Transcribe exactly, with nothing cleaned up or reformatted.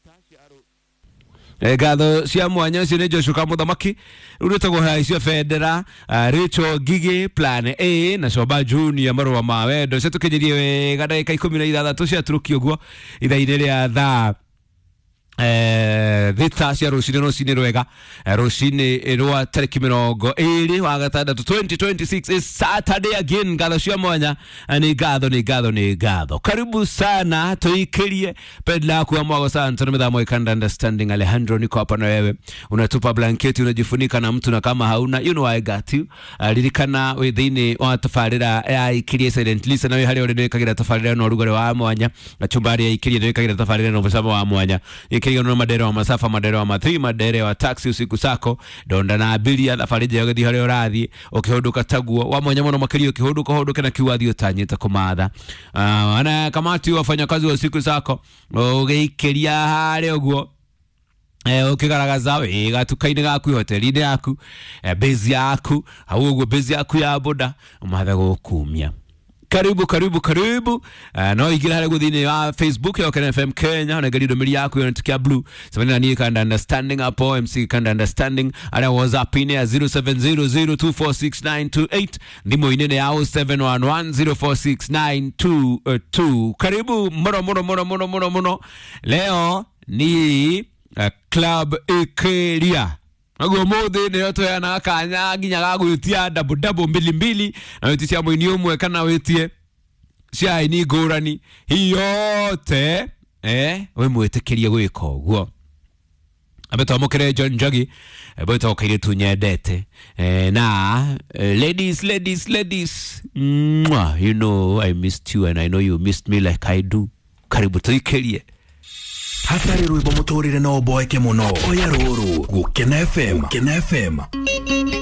Gatho cia mwanya cio nĩ Joshua Muthamaki urĩte gũhaicio Federa, Rachel Gigi, Plan A na Shoba Junior marũa ma wendo cio tũkinyirie wega ndagĩka ikũmi na ithathatũ cia turuki ũguo ithaa-inĩ rĩa thaa eh thita cia rũcinĩ rũcinĩ rwega rũcinĩ rwa tarĩki mĩrongo ĩrĩ wa gatandatũ twenty twenty-six is Saturday again. Gatho cia mwanya ni gatho ni gatho ni gatho karibu sana tuikirie pedla kwa mwago sana tunamedha ikanda understanding. Alejandro niko hapa na wewe, unatupa blanketi unajifunika na mtu na kama hauna you know I got you. Lirikana withini wa tafarira ya ikirie silent listen na we hari uri nikagira tafarira no rugore wa mwanya na chumbari ya ikirie nikagira tafarira no busama wa mwanya ikirio no madero wa masafa madero wa mathi madero wa taxi usiku sako donda na abiria na farija yogethi hari urathi ukihuduka taguo wa mwanya mono makirio ukihuduka huduka na kiwathi utanyita kumatha ana kamati wafanya kazi wa usiku sako ugiikiria hari uguo eh ukigaragaza wega tukaine gaku hoteli-ini yaku base yaku hau uguo base yaku ya boda umatha gukumia. Karibu karibu karibu uh, no igira hale guthini wa Facebook ya Kenya F M Kenya na gari domiri yako yonatukia blue sabana ni kanda understanding hapo M C kanda understanding ala WhatsApp ine ya zero seven zero zero two four six nine two eight ndimo ine ya seven one one zero four six nine two two. Karibu mono mono mono mono mono mono. Leo ni uh, Club Ekeria Ago mode ne yoto ya na kanya ginya gagwitia double double mbili mbili na wetisia mwini umwe kana wetie cia ini ngurani hiyote eh we mwetekeria gwika uguo abeto mukire John Njagi abeto kaire tunyendete eh na uh, ladies ladies ladies mwah, you know I missed you and I know you missed me like I do. Karibu tuikerie hatari rwimbo muturire no boeke muno oya ruru gukena F M Kena F M.